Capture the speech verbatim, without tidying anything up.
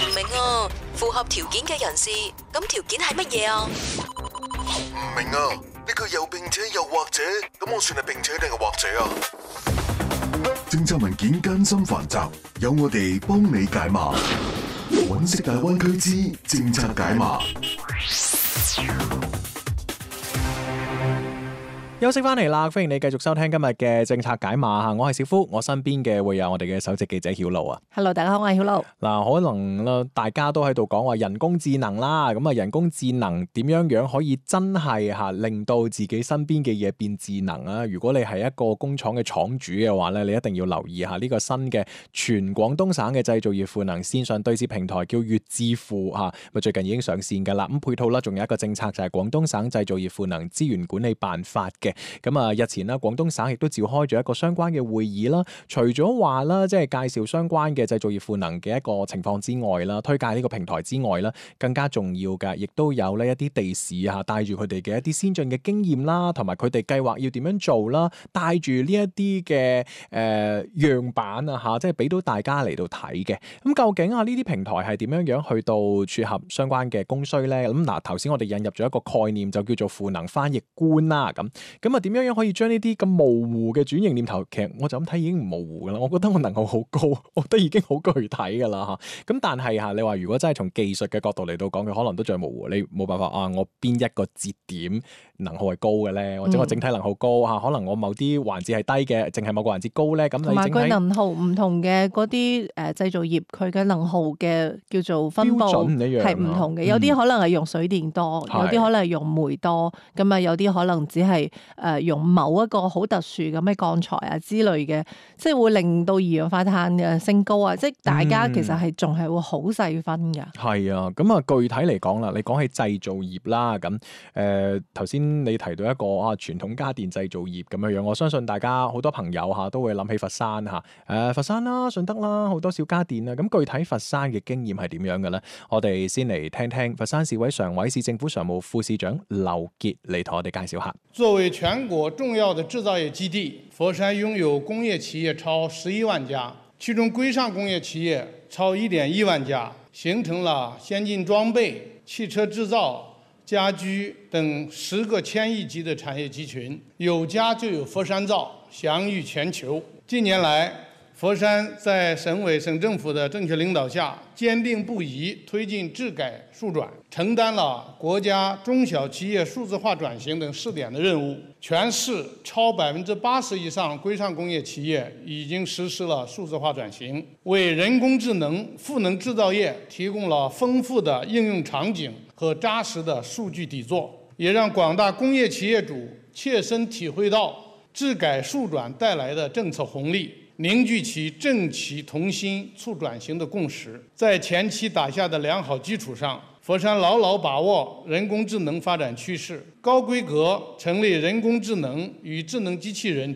唔明啊，符合條件嘅人士，咁條件係乜嘢啊？ 唔明啊，呢個又並且又或者，咁我算係並且定係或者啊？政策文件艱辛繁雜，有我哋幫你解碼。揾食大灣區之政策解碼。 休息翻嚟啦，歡迎你繼續收聽今日嘅政策解碼吓，我係小夫，我身邊嘅會有我哋嘅首席記者曉露啊。 Hello， 大家好，我係曉露。 嗱，可能啦，大家都喺度講話人工智能啦，咁啊，人工智能點樣樣可以真係吓令到自己身邊嘅嘢變智能啊？如果你係一個工廠嘅廠主嘅話咧，你一定要留意下呢個新嘅全廣東省嘅製造業賦能線上對接平台叫粵智庫吓，咪最近已經上線噶啦。咁配套啦，仲有一個政策就係廣東省製造業賦能資源管理辦法嘅。咁啊，日前啦，廣東省亦都召開咗一個相關嘅會議啦。除咗話啦，即係介紹相關嘅製造業賦能嘅一個情況之外啦，推介呢個平台之外啦，更加重要嘅，亦都有呢一啲地市啊，帶住佢哋嘅一啲先進嘅經驗啦，同埋佢哋計劃要點樣做啦，帶住呢一啲嘅誒樣板啊嚇，即係俾到大家嚟到睇嘅。咁究竟啊呢啲平台係點樣樣去到撮合相關嘅供需咧？咁嗱，頭先我哋引入咗一個概念，就叫做賦能翻譯官啦。咁咁啊點樣樣可以將呢啲咁模糊嘅轉型念頭，其實我就咁睇已經唔模糊噶啦。我覺得我能夠好高，我覺得已經好具體噶啦嚇。咁但係嚇，你話如果真係從技術嘅角度嚟到講，佢可能都仲係模糊。你冇辦法啊，我邊一個節點能耗係高嘅咧，或者我整體能耗高嚇、嗯，可能我某啲環節係低嘅，淨係某個環節高咧。咁同埋佢能耗唔同嘅嗰啲誒製造業，佢嘅能耗嘅叫做分佈係唔同嘅。有啲可能係用水電多，嗯、有啲可能係用煤多，咁啊有啲可能只係誒用某一個好特殊咁嘅鋼材啊之類嘅，即係會令到二氧化碳嘅升高啊！即係大家其實係仲係會好細分㗎。係、 嗯、啊，咁啊具體嚟講啦，你講起製造業啦，咁誒頭先你提到一個啊傳統家電製造業咁樣樣，我相信大家好多朋友嚇都會諗起佛山嚇，誒、呃、佛山啦、順德啦，好多小家電啦。咁具體佛山嘅經驗係點樣嘅咧？我哋先嚟聽聽佛山市委常委、市政府常務副市長劉傑嚟同我哋介紹下。 作為全國重要的製造業基地，佛山擁有工業企業超十一萬家，其中規上工業企業超一點一萬家，形成了先進裝備、汽車製造、家居等十個千億級的產業集群，有家就有佛山造，享譽全球。近年來，佛山在省委省政府的正確領導下，堅定不移推進智改數轉，承擔了國家中小企業數字化轉型等試點的任務。全市超百分之八十以上規上工業企業已經實施了數字化轉型，為人工智能賦能製造業提供了豐富的應用場景和紮實的數據底座，也讓廣大工業企業主切身體會到智改數轉帶來的政策紅利，凝聚起政企同心促轉型的共識。在前期打下的良好基礎上，佛山牢牢把握人工智能發展趨勢，高規格成立人工智能與智能機器人